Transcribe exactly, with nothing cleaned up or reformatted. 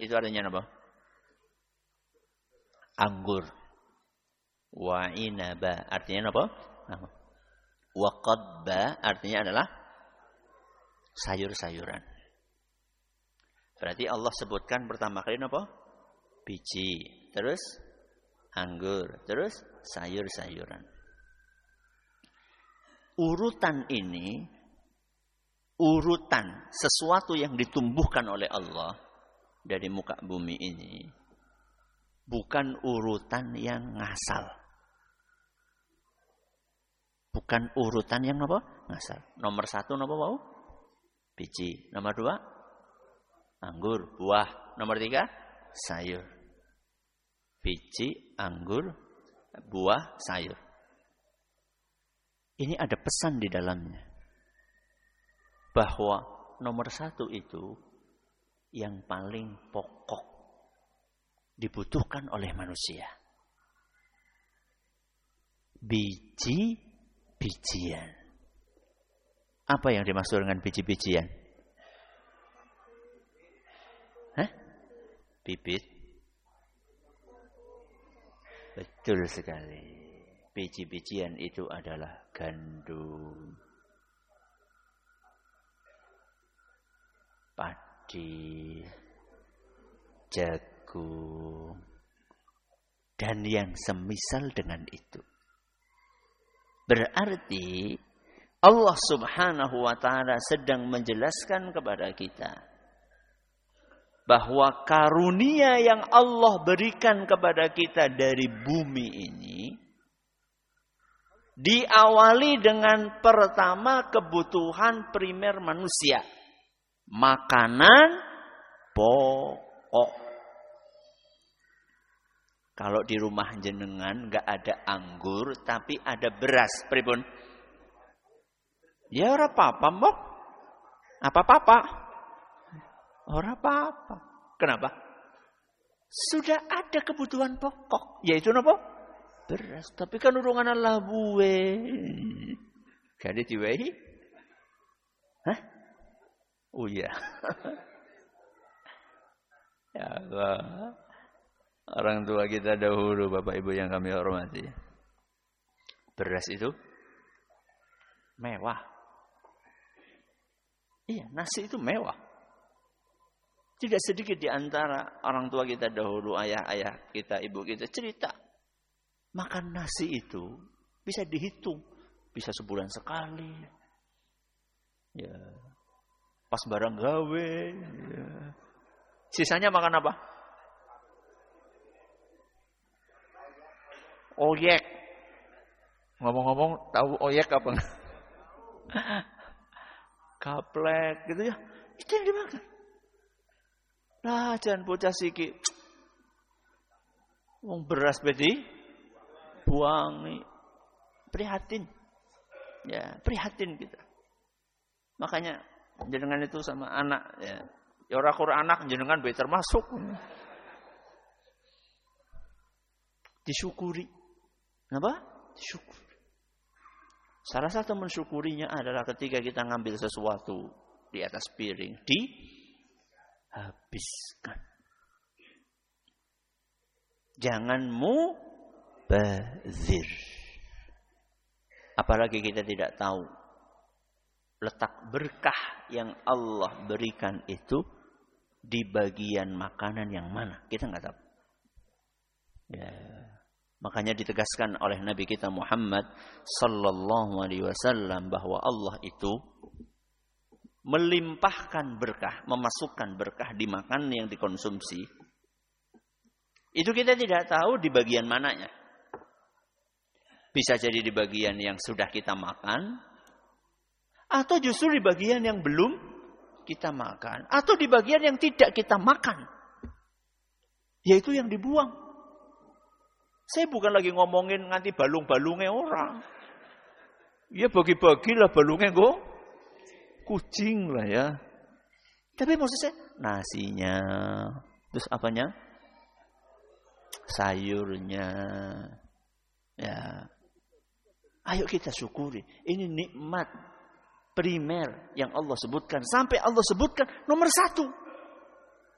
itu artinya apa? Anggur. Wa inaba artinya apa? Wa qadba artinya adalah sayur-sayuran. Berarti Allah sebutkan pertama kali apa? Biji, terus anggur, terus sayur-sayuran. Urutan ini, urutan sesuatu yang ditumbuhkan oleh Allah dari muka bumi ini, bukan urutan yang ngasal. Bukan urutan yang apa? Ngasal. Nomor satu apa mau? Biji. Nomor dua? Anggur, buah. Nomor tiga? Sayur. Biji, anggur, buah, sayur. Ini ada pesan di dalamnya. Bahwa nomor satu itu yang paling pokok dibutuhkan oleh manusia. Biji-bijian. Apa yang dimaksud dengan biji-bijian? Hah? Bibit. Betul sekali. Biji-bijian itu adalah gandum, padi, jagung, dan yang semisal dengan itu. Berarti Allah Subhanahu wa ta'ala sedang menjelaskan kepada kita bahwa karunia yang Allah berikan kepada kita dari bumi ini diawali dengan pertama kebutuhan primer manusia. Makanan pokok. Kalau di rumah jenengan nggak ada anggur, tapi ada beras, pripun? Ya ora apa-apa, mbok. Apa-apa? Ora apa-apa. Kenapa? Sudah ada kebutuhan pokok, yaitu apa? Beras. Tapi kan urungan Allah buwe. Jadi diwehi? Hah? Oh iya. Ya Allah. Orang tua kita dahulu, Bapak Ibu yang kami hormati. Beras itu mewah. Iya, nasi itu mewah. Tidak sedikit di antara orang tua kita dahulu, ayah-ayah kita, ibu kita cerita. Makan nasi itu bisa dihitung. Bisa sebulan sekali. Ya. Pas barang gawe. Ya. Sisanya makan apa? Oyek. Ngomong-ngomong, tahu oyek apa? Kaplek gitu ya. Itu yang dimakan. Lah, jangan bocah siki. Wong beras bedi buang, prihatin. Ya, prihatin kita. Makanya jenengan itu sama anak ya. Ya ora kur anak jenengan bae termasuk. Disyukuri. Kenapa? Disyukuri. Salah satu mensyukurinya adalah ketika kita ngambil sesuatu di atas piring, dihabiskan. Jangan mubazir. Apalagi kita tidak tahu letak berkah yang Allah berikan itu di bagian makanan yang mana. Kita nggak tahu. Ya. Makanya ditegaskan oleh Nabi kita Muhammad sallallahu alaihi wasallam bahwa Allah itu melimpahkan berkah, memasukkan berkah di makanan yang dikonsumsi. Itu kita tidak tahu di bagian mananya. Bisa jadi di bagian yang sudah kita makan, atau justru di bagian yang belum kita makan, atau di bagian yang tidak kita makan, yaitu yang dibuang. Saya bukan lagi ngomongin nganti balung-balungnya orang. Ya bagi-bagilah balungnya go kucing lah ya. Tapi maksud saya nasinya, terus apanya? Sayurnya. Ya. Ayo kita syukuri. Ini nikmat primer yang Allah sebutkan. Sampai Allah sebutkan nomor satu.